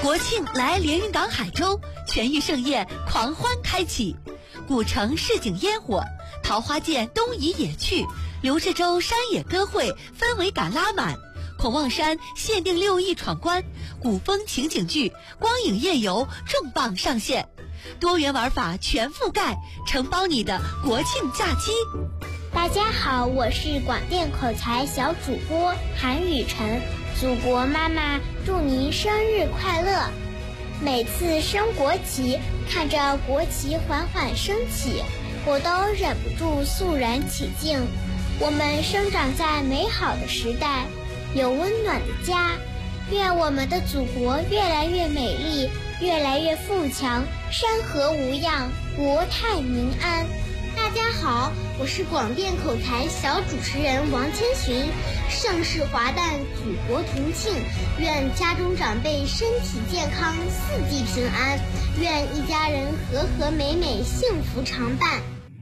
国庆来连云港海州，全域盛宴狂欢开启，古城市井烟火，桃花涧东移野趣，刘志洲山野歌会氛围感拉满，孔望山限定6亿闯关，古风情景剧光影夜游重磅上线，多元玩法全覆盖，承包你的国庆假期。 大家好，我是广电口才小主播韩雨晨，祖国妈妈祝您生日快乐！每次升国旗，看着国旗缓缓升起，我都忍不住肃然起敬。我们生长在美好的时代，有温暖的家，愿我们的祖国越来越美丽，越来越富强，山河无恙，国泰民安。 大家好，我是广电口才小主持人王千寻。盛世华诞，举国同庆，愿家中长辈身体健康，四季平安，愿一家人和和美美，幸福常伴。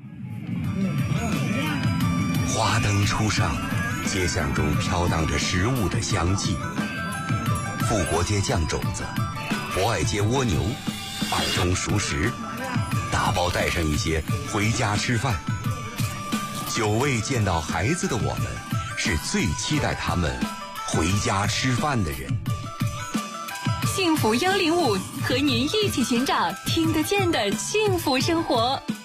花灯初上，街巷中飘荡着食物的香气。富国街酱肘子，博爱街蜗牛，二中熟食，打包带上一些回家吃饭。久未见到孩子的我们，是最期待他们回家吃饭的人。 幸福105和您一起寻找听得见的幸福生活。